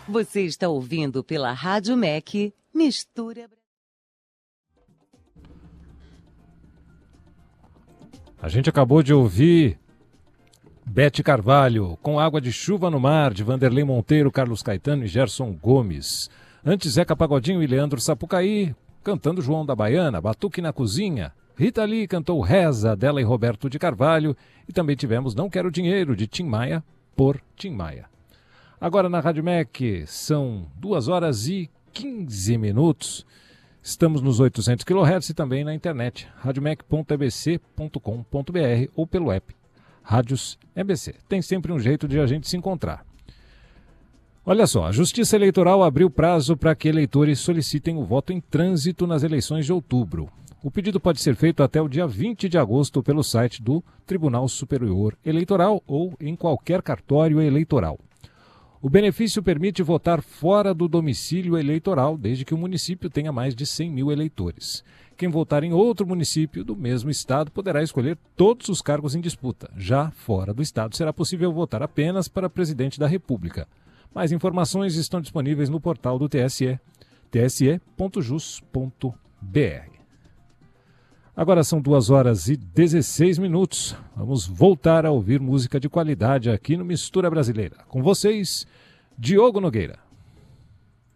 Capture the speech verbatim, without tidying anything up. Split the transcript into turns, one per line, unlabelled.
Você está ouvindo pela Rádio M E C Mistura.
A gente acabou de ouvir Bete Carvalho, com Água de Chuva no Mar, de Vanderlei Monteiro, Carlos Caetano e Gerson Gomes. Antes, Zeca Pagodinho e Leandro Sapucaí, cantando João da Baiana, Batuque na Cozinha. Rita Lee cantou Reza, dela e Roberto de Carvalho. E também tivemos Não Quero Dinheiro, de Tim Maia, por Tim Maia. Agora na Rádio M E C, são duas horas e quinze minutos. Estamos nos oitocentos quilohertz e também na internet, rádio mec ponto e b c ponto com ponto b r ou pelo app Rádios E B C. Tem sempre um jeito de a gente se encontrar. Olha só, a Justiça Eleitoral abriu prazo para que eleitores solicitem o voto em trânsito nas eleições de outubro. O pedido pode ser feito até o dia vinte de agosto pelo site do Tribunal Superior Eleitoral ou em qualquer cartório eleitoral. O benefício permite votar fora do domicílio eleitoral, desde que o município tenha mais de cem mil eleitores. Quem votar em outro município do mesmo estado poderá escolher todos os cargos em disputa. Já fora do estado, será possível votar apenas para presidente da República. Mais informações estão disponíveis no portal do T S E, t s e ponto jus ponto b r. Agora são duas horas e dezesseis minutos. Vamos voltar a ouvir música de qualidade aqui no Mistura Brasileira. Com vocês, Diogo Nogueira.